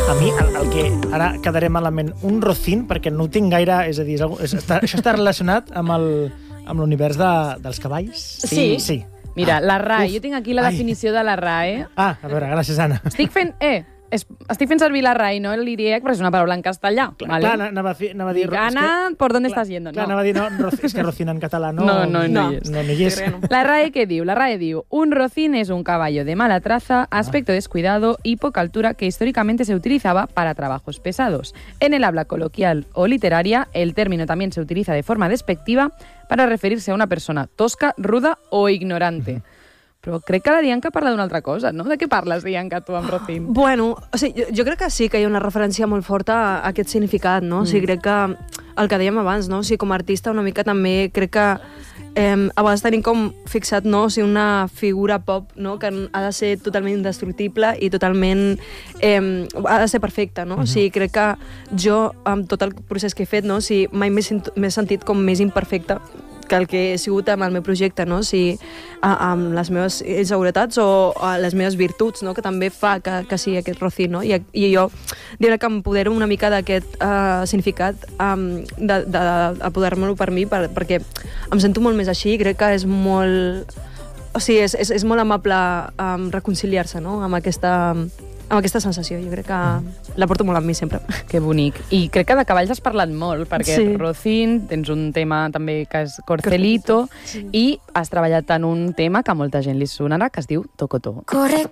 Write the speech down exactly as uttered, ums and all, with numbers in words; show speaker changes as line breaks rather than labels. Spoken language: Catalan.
A mi, el, el que ara quedaré malament, un rocín, perquè no ho tinc gaire... És a dir, és, és, està, això està relacionat amb el amb l'univers de, dels cavalls?
Sí.
Sí.
Mira, la R A E,
Uf.
jo tinc aquí la
Ai.
definició de la R A E.
Ah, a veure, gràcies, Anna.
Estic fent... Eh, es, estic fent servir la R A E, no el l'Iriec, perquè és una paraula en castellà.
Clar,
¿vale?
clar anava, a fer, anava a dir...
Ana,
és que,
¿por dónde
clar,
estás yendo?
Clar,
No.
anava a dir, no, roc, és que rocín en català no...
No, no, no
no,
hi és.
no, no hi és.
La R A E, ¿qué diu? La R A E diu, un rocín es un caballo de mala traza, aspecto descuidado y poca altura que históricamente se utilizaba para trabajos pesados. En el habla coloquial o literaria, el término también se utiliza de forma despectiva para referirse a una persona tosca, ruda o ignorante. Però crec que la Dianca parla d'una altra cosa, no? De què parles, Dianca, tu amb Rocín?
Bueno, o sigui, jo, jo crec que sí que hi ha una referència molt forta a aquest significat, no? Mm. O sigui, crec que el que dèiem abans, no? O sigui, com a artista una mica també crec que eh, a vegades tenim com fixat, no? O sigui, una figura pop, no? Que ha de ser totalment indestructible i totalment... Eh, ha de ser perfecta, no? Mm-hmm. O sigui, crec que jo, amb tot el procés que he fet, no? O sigui, mai m'he sent, m'he sentit com més imperfecta que el que he sigut amb el meu projecte, no? O sigui, a, amb les meves inseguretats o a les meves virtuts, no? Que també fa que, que sigui aquest rocín, no? I, i jo diré que em podero una mica d'aquest uh, significat um, de, de, de poder-me-lo per mi, per, perquè em sento molt més així i crec que és molt... O sigui, és, és, és molt amable um, reconciliar-se, no? Amb aquesta... amb aquesta sensació, jo crec que la porto molt amb mi sempre.
Que bonic. I crec que de cavalls has parlat molt, perquè
Sí.
Rocín, tens un tema també que és Corcelito,
Sí.
i has treballat en un tema que a molta gent li sonarà, que es diu Tocotó.
Corre